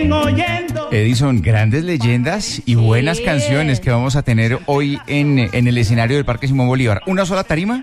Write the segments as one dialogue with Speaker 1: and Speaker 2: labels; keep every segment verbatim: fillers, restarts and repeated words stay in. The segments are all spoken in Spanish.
Speaker 1: Edison, grandes leyendas y buenas
Speaker 2: Sí.
Speaker 1: canciones que vamos a tener hoy en, en el escenario del Parque Simón Bolívar. ¿Una sola tarima?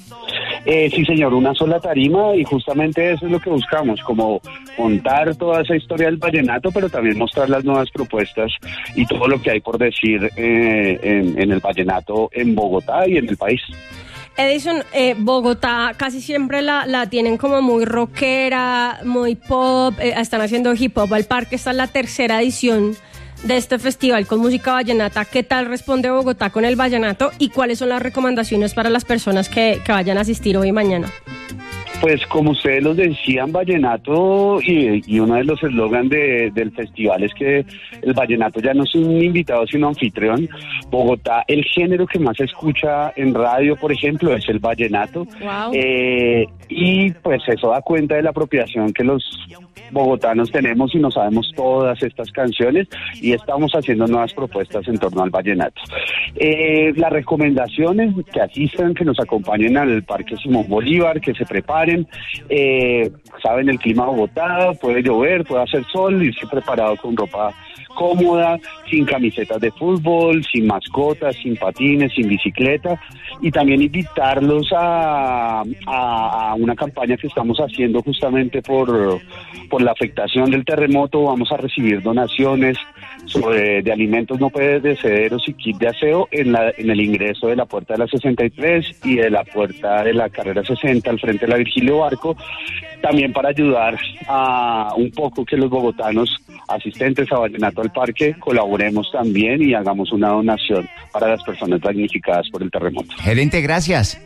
Speaker 3: Eh, sí, señor, una sola tarima, y justamente eso es lo que buscamos, como contar toda esa historia del vallenato, pero también mostrar las nuevas propuestas y todo lo que hay por decir eh, en, en el vallenato en Bogotá y en el país.
Speaker 2: Edison, eh, Bogotá casi siempre la, la tienen como muy rockera, muy pop, eh, están haciendo hip hop al parque. Esta es la tercera edición de este festival con música vallenata. ¿Qué tal responde Bogotá con el vallenato y cuáles son las recomendaciones para las personas que, que vayan a asistir hoy y mañana?
Speaker 3: Pues como ustedes los decían, vallenato, y, y uno de los eslogans de, del festival es que el vallenato ya no es un invitado sino anfitrión. Bogotá, el género que más se escucha en radio, por ejemplo, es el vallenato.
Speaker 2: Wow.
Speaker 3: Eh, y pues eso da cuenta de la apropiación que los bogotanos tenemos y no sabemos todas estas canciones, y estamos haciendo nuevas propuestas en torno al vallenato. Eh, las recomendaciones, que asistan, que nos acompañen al Parque Simón Bolívar, que se preparen. Eh, saben, el clima de Bogotá, puede llover, puede hacer sol, irse preparado con ropa cómoda, sin camisetas de fútbol, sin mascotas, sin patines, sin bicicleta, y también invitarlos a, a, a una campaña que estamos haciendo justamente por, por la afectación del terremoto. Vamos a recibir donaciones sobre, de alimentos no perecederos y kit de aseo en, la, en el ingreso de la puerta de la sesenta y tres y de la puerta de la carrera sesenta al frente de la Virgilio Barco, también para ayudar a un poco que los bogotanos asistentes a Vallenato al Parque colaboremos también y hagamos una donación para las personas damnificadas por el terremoto.
Speaker 1: Gerente, gracias.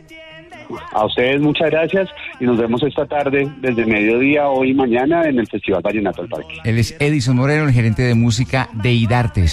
Speaker 3: A ustedes muchas gracias y nos vemos esta tarde desde mediodía, hoy y mañana, en el Festival Vallenato al Parque.
Speaker 1: Él es Edison Moreno, el gerente de música de IDARTES.